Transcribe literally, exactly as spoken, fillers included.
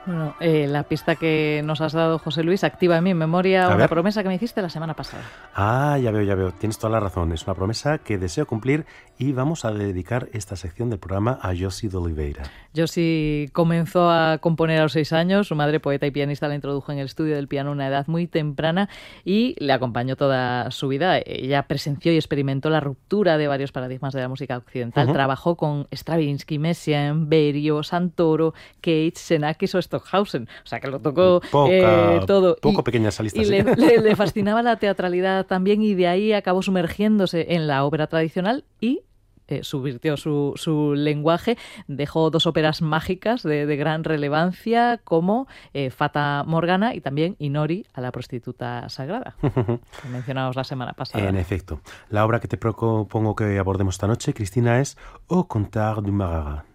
Bueno, eh, la pista que nos has dado, José Luis, activa en mi memoria A una ver. promesa que me hiciste la semana pasada. Ah, ya veo, ya veo. Tienes toda la razón. Es una promesa que deseo cumplir y vamos a dedicar esta sección del programa a Josie de Oliveira. Josie comenzó a componer a los seis años. Su madre, poeta y pianista, la introdujo en el estudio del piano a una edad muy temprana y le acompañó toda su vida. Ella presenció y experimentó la ruptura de varios paradigmas de la música occidental. Uh-huh. Trabajó con Stravinsky, Messiaen, Berio, Santoro, Cage, Xenakis o Stockhausen. O sea, que lo tocó Poca, eh, todo. Poco y, pequeña esa lista, y ¿sí? le, le, le fascinaba la teatralidad también y de ahí acabó sumergiéndose en la ópera tradicional y Eh, subvirtió su, su lenguaje, dejó dos óperas mágicas de, de gran relevancia como eh, Fata Morgana y también Inori a la prostituta sagrada, que mencionamos la semana pasada. En efecto. La obra que te propongo que abordemos esta noche, Cristina, es Au Contar du Marara.